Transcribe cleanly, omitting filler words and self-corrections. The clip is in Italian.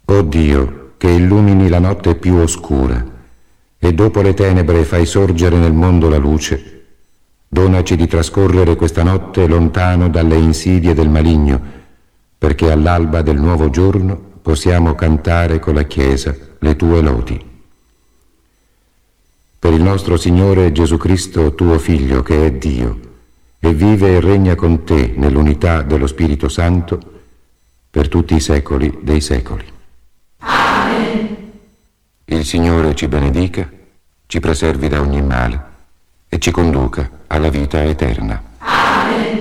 O Dio, che illumini la notte più oscura e dopo le tenebre fai sorgere nel mondo la luce, donaci di trascorrere questa notte lontano dalle insidie del maligno, perché all'alba del nuovo giorno possiamo cantare con la Chiesa le tue lodi. Per il nostro Signore Gesù Cristo, tuo Figlio, che è Dio, e vive e regna con te nell'unità dello Spirito Santo, per tutti i secoli dei secoli. Amen. Il Signore ci benedica, ci preservi da ogni male e ci conduca alla vita eterna.